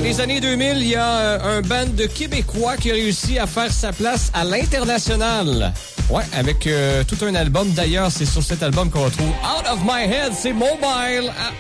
les années 2000, il y a un band de Québécois qui a réussi à faire sa place à l'international. Ouais, avec tout un album. D'ailleurs, c'est sur cet album qu'on retrouve Out of My Head, c'est Mobile à